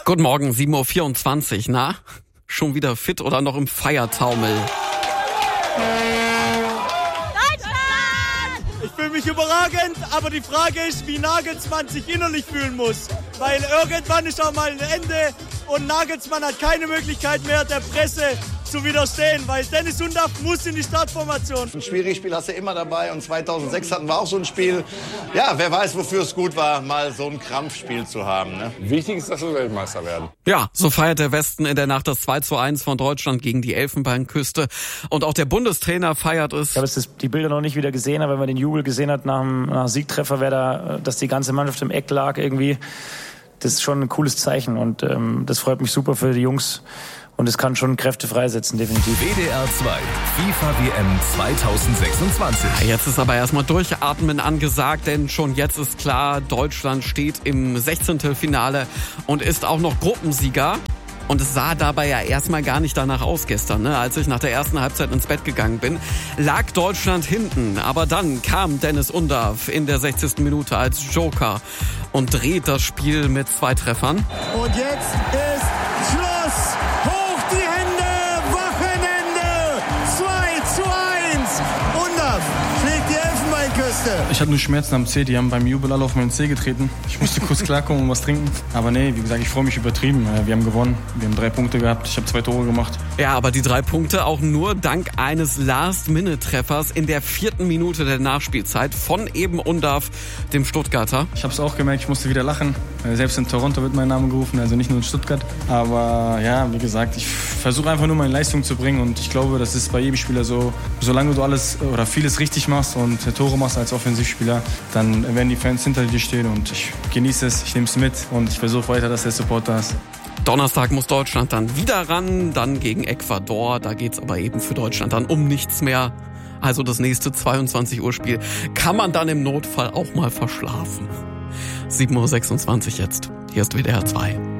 Guten Morgen, 7.24 Uhr. Na, schon wieder fit oder noch im Feiertaumel? Ich fühle mich überragend, aber die Frage ist, wie Nagelsmann sich innerlich fühlen muss. Weil irgendwann ist auch mal ein Ende und Nagelsmann hat keine Möglichkeit mehr, der Presse zu widerstehen, weil Dennis Undaff muss in die Startformation. Ein schwieriges Spiel hast du immer dabei und 2006 hatten wir auch so ein Spiel. Ja, wer weiß, wofür es gut war, mal so ein Krampfspiel zu haben. Ne? Wichtig ist, dass wir Weltmeister werden. Ja, so feiert der Westen in der Nacht das 2:1 von Deutschland gegen die Elfenbeinküste. Und auch der Bundestrainer feiert es. Ich habe jetzt die Bilder noch nicht wieder gesehen, aber wenn man den Jubel gesehen hat nach Siegtreffer, dass die ganze Mannschaft im Eck lag irgendwie, das ist schon ein cooles Zeichen und das freut mich super für die Jungs. Und es kann schon Kräfte freisetzen, definitiv. WDR 2, FIFA-WM 2026. Jetzt ist aber erstmal Durchatmen angesagt, denn schon jetzt ist klar, Deutschland steht im 16. Finale und ist auch noch Gruppensieger. Und es sah dabei ja erstmal gar nicht danach aus gestern, ne? Als ich nach der ersten Halbzeit ins Bett gegangen bin, lag Deutschland hinten. Aber dann kam Dennis Undaff in der 60. Minute als Joker und dreht das Spiel mit 2 Treffern. Und jetzt ist Schluss! Hoch die Hände! Wochenende! 2:1! Undaff schlägt die Elfenbeinküste. Ich hatte nur Schmerzen am Zeh, die haben beim Jubel alle auf meinen Zeh getreten. Ich musste kurz klarkommen und was trinken. Aber nee, wie gesagt, ich freue mich übertrieben. Wir haben gewonnen, wir haben 3 Punkte gehabt, ich habe 2 Tore gemacht. Ja, aber die 3 Punkte auch nur dank eines Last-Minute-Treffers in der 4. Minute der Nachspielzeit von eben Undaff, dem Stuttgarter. Ich habe es auch gemerkt, ich musste wieder lachen. Selbst in Toronto wird mein Name gerufen, also nicht nur in Stuttgart. Aber ja, wie gesagt, ich versuche einfach nur meine Leistung zu bringen und ich glaube, das ist bei jedem Spieler so. Solange du alles oder vieles richtig machst und Tore machst als Offensivspieler, dann werden die Fans hinter dir stehen und ich genieße es, ich nehme es mit und ich versuche weiter, dass der Support da ist. Donnerstag muss Deutschland dann wieder ran, dann gegen Ecuador. Da geht's aber eben für Deutschland dann um nichts mehr. Also das nächste 22 Uhr Spiel kann man dann im Notfall auch mal verschlafen. 7.26 Uhr jetzt. Hier ist WDR 2.